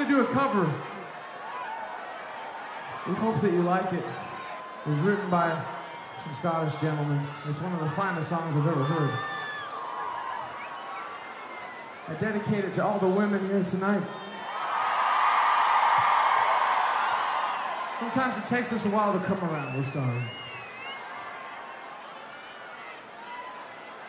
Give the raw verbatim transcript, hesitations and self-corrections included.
do a cover. We hope that you like it. It was written by some Scottish gentlemen. It's one of the finest songs I've ever heard. I dedicate it to all the women here tonight. Sometimes it takes us a while to come around. We're sorry.